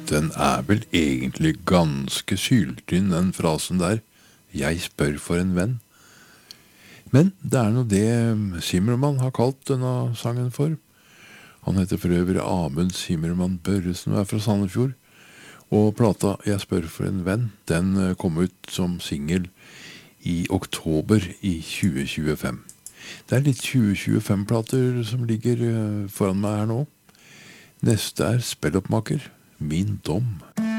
Den vel egentlig ganske syltynn, den frasen der. Jeg spør for en venn. Men det nå det Zimmermann har kalt denne sangen for. Han heter for øvrig Amund Zimmermann Børresen og fra Sandefjord. Og plata Jeg spør for en venn, den kom ut som single i oktober i 2025. Det litt 2025-plater som ligger foran meg her nå. Neste Spelloppmaker, Min dom.